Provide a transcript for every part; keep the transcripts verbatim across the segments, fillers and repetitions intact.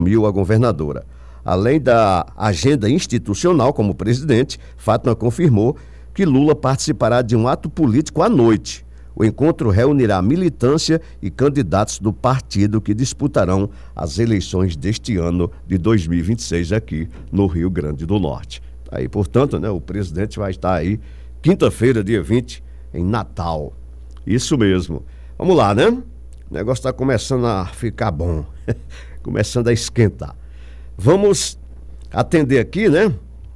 assumiu a governadora. Além da agenda institucional como presidente, Fátima confirmou que Lula participará de um ato político à noite. O encontro reunirá militância e candidatos do partido que disputarão as eleições deste ano de dois mil e vinte e seis aqui no Rio Grande do Norte. Aí, portanto, né, o presidente vai estar aí quinta-feira, dia vinte, em Natal. Isso mesmo. Vamos lá, né? O negócio está começando a ficar bom, começando a esquentar. Vamos atender aqui, né?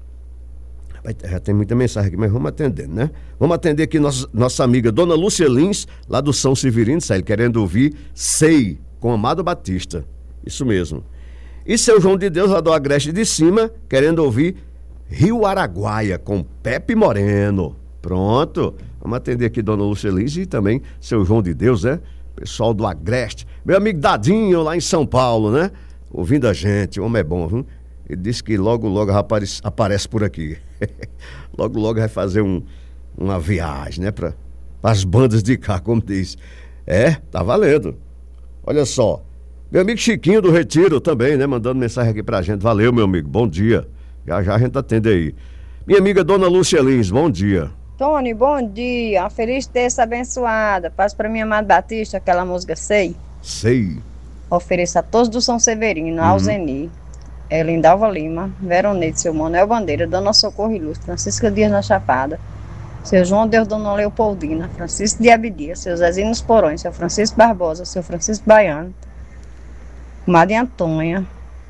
Já tem muita mensagem aqui, mas vamos atender, né? Vamos atender aqui nossa, nossa amiga Dona Lúcia Lins, lá do São Severino, sai querendo ouvir Sei, com Amado Batista. Isso mesmo. E seu João de Deus, lá do Agreste de Cima, querendo ouvir Rio Araguaia, com Pepe Moreno. Pronto. Vamos atender aqui Dona Lúcia Lins e também seu João de Deus, né? Pessoal do Agreste. Meu amigo Dadinho, lá em São Paulo, né? Ouvindo a gente, o homem é bom, viu? Ele disse que logo, logo aparece, aparece por aqui. Logo, logo vai fazer um, uma viagem, né? Para as bandas de cá, como diz. É, tá valendo. Olha só. Meu amigo Chiquinho do Retiro também, né? Mandando mensagem aqui pra gente. Valeu, meu amigo. Bom dia. Já já a gente atende aí. Minha amiga Dona Lúcia Lins, bom dia. Tony, bom dia. Uma feliz terça abençoada. Passa pra minha Amado Batista aquela música Sei. Sei. Ofereço a todos do São Severino, uhum. Alzeni, Lindalva Lima, Veronete, seu Manuel Bandeira, Dona Socorro e Luz, Francisca Dias na Chapada, seu João Deus, Dona Leopoldina, Francisco de Abidia, seu Zezinho nos Porões, seu Francisco Barbosa, seu Francisco Baiano, Madre Antônia,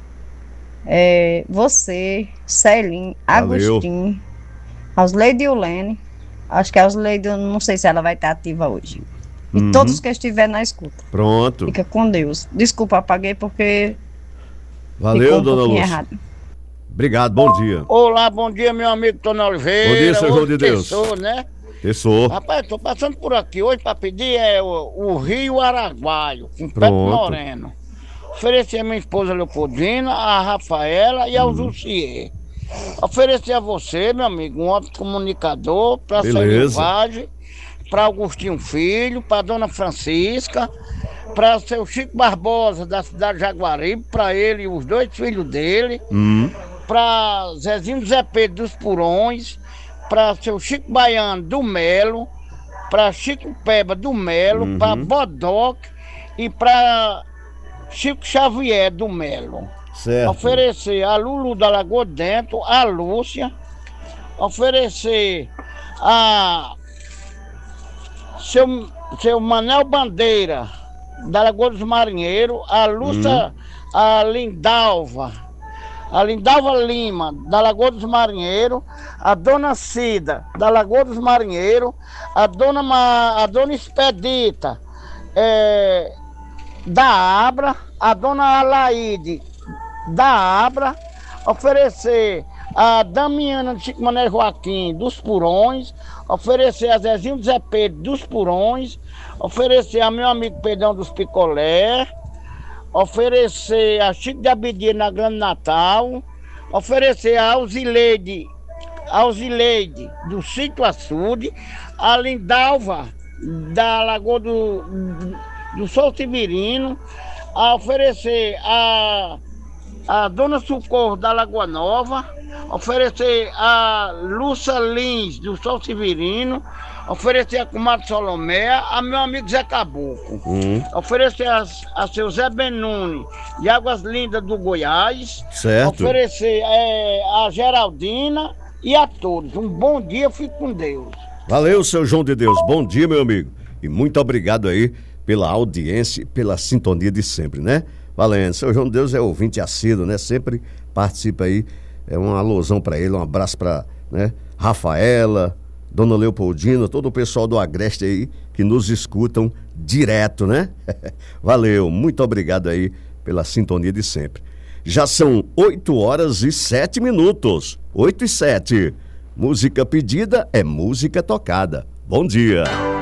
é, você, Celim, Agostinho, Ausleide Ulene, acho que a Ausleide, não sei se ela vai estar ativa hoje. E uhum. todos que estiverem na escuta. Pronto. Fica com Deus. Desculpa, apaguei porque... Valeu, um Dona Lúcia. Errado. Obrigado, bom dia. Olá, bom dia, meu amigo Tony Oliveira. Bom dia, seu João de Deus. Terçou, né? Terçou. Rapaz, tô passando por aqui hoje para pedir é, o, o Rio Araguaio, com Pepe Moreno. Oferecer a minha esposa Leopoldina, a Rafaela e ao hum. Jussier. Oferecer a você, meu amigo, um outro comunicador para Selvagem, para Augustinho Filho, para Dona Francisca, para seu Chico Barbosa, da cidade de Jaguaribe, para ele e os dois filhos dele, hum. para Zezinho Zé Pedro dos Purões, para seu Chico Baiano do Melo, para Chico Peba do Melo, uhum. para Bodoc e para Chico Xavier do Melo. Certo. Oferecer a Lulu da Lagoa Dentro, a Lúcia, oferecer a seu, seu Manel Bandeira, da Lagoa dos Marinheiros, a Lúcia, hum. a Lindalva, a Lindalva Lima, da Lagoa dos Marinheiros, a Dona Cida, da Lagoa dos Marinheiros, a Dona, Ma, a Dona Expedita, é, da Abra, a Dona Alaide, da Abra, oferecer a Damiana de Chico Mané Joaquim, dos Purões, oferecer a Zezinho Zé Pedro, dos Purões, oferecer a meu amigo Pedrão dos Picolé, oferecer a Chico de Abidia na Grande Natal, oferecer a Alzileide, Alzileide do Sítio Açude, a Lindalva da Lagoa do, do Sol Severino, a oferecer a, a Dona Socorro da Lagoa Nova, oferecer a Lúcia Lins do Sol Severino, oferecer a comadre Solomé, a meu amigo Zé Caboclo, uhum. oferecer a, a seu Zé Benuni de Águas Lindas do Goiás, certo. oferecer é, a Geraldina e a todos. Um bom dia, fique com Deus. Valeu, seu João de Deus, bom dia, meu amigo, e muito obrigado aí pela audiência e pela sintonia de sempre, né? Valendo, seu João de Deus é ouvinte assíduo, né? Sempre participa aí, é uma alusão para ele, um abraço para, né, Rafaela, Dona Leopoldina, todo o pessoal do Agreste aí que nos escutam direto, né? Valeu, muito obrigado aí pela sintonia de sempre. Já são oito horas e sete minutos, oito e sete. Música pedida é música tocada. Bom dia.